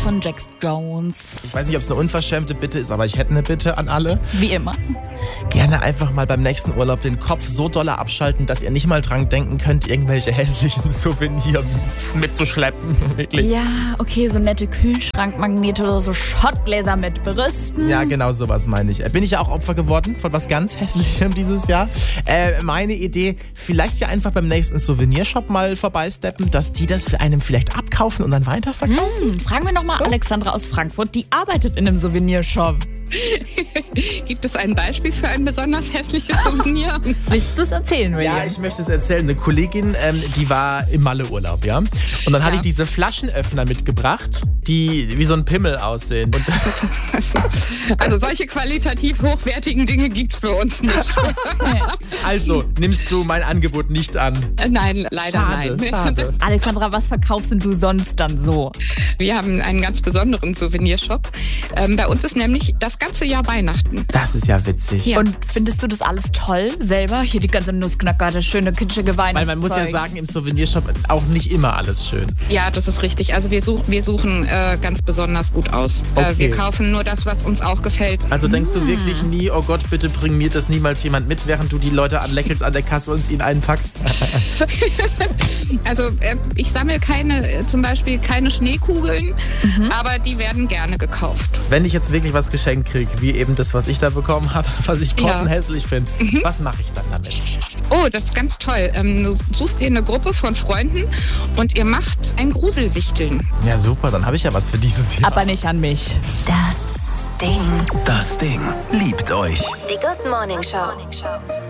von Jax Jones. Ich weiß nicht, ob es eine unverschämte Bitte ist, aber ich hätte eine Bitte an alle. Wie immer. Gerne einfach mal beim nächsten Urlaub den Kopf so doll abschalten, dass ihr nicht mal dran denken könnt, irgendwelche hässlichen Souvenirs mitzuschleppen. Wirklich. Ja, okay, so nette Kühlschrankmagnete oder so Schottgläser mit Brüsten. Ja, genau sowas meine ich. Bin ich ja auch Opfer geworden von was ganz Hässlichem dieses Jahr. Meine Idee, vielleicht ja einfach beim nächsten Souvenirshop mal vorbeisteppen, dass die das für einen vielleicht abkaufen und dann weiterverkaufen. Fragen wir nochmal Alexandra aus Frankfurt, die arbeitet in einem Souvenirshop. Gibt es ein Beispiel für ein besonders hässliches Souvenir? Willst du es erzählen, William? Ja, ich möchte es erzählen. Eine Kollegin, die war im Malle-Urlaub, ja. Und dann hatte ich diese Flaschenöffner mitgebracht, die wie so ein Pimmel aussehen. Und also solche qualitativ hochwertigen Dinge gibt's für uns nicht. also, nimmst du mein Angebot nicht an? Nein, leider Schade, nein. Schade. Alexandra, was verkaufst denn du sonst dann so? Wir haben einen ganz besonderen Souvenirshop. Bei uns ist nämlich das ganze Jahr Weihnachten. Das ist ja witzig. Ja. Und findest du das alles toll selber? Hier die ganze Nussknacker, das schöne kitschige Weihnachtszeug. Weil man muss ja sagen, im Souvenirshop auch nicht immer alles schön. Ja, das ist richtig. Also wir suchen ganz besonders gut aus. Okay. Wir kaufen nur das, was uns auch gefällt. Also denkst du wirklich nie, oh Gott, bitte bring mir das niemals jemand mit, während du die Leute anlächelst an der Kasse und ihnen einpackst? Also ich sammle zum Beispiel keine Schneekugeln, aber die werden gerne gekauft. Wenn ich jetzt wirklich was geschenkt kriege, wie eben das, was ich da bekommen habe, was ich pottenhässlich finde, was mache ich dann damit? Oh, das ist ganz toll. Du suchst dir eine Gruppe von Freunden und ihr macht ein Gruselwichteln. Ja, super, dann habe ich ja was für dieses Jahr. Aber nicht an mich. Das Ding. Das Ding liebt euch. Die Good Morning Show.